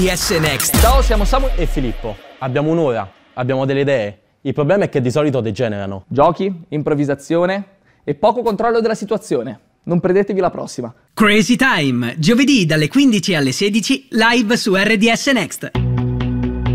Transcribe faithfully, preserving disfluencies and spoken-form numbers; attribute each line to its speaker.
Speaker 1: D S Next.
Speaker 2: Ciao, siamo Samu e Filippo. Abbiamo un'ora, abbiamo delle idee. Il problema è che di solito degenerano.
Speaker 3: Giochi, improvvisazione e poco controllo della situazione. Non perdetevi la prossima.
Speaker 1: Crazy Time, giovedì dalle quindici alle sedici, live su R D S Next.